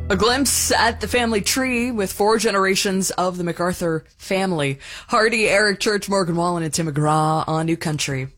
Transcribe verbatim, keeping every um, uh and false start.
A glimpse at the family tree with four generations of the MacArthur family. Hardy, Eric Church, Morgan Wallen, and Tim McGraw on New Country.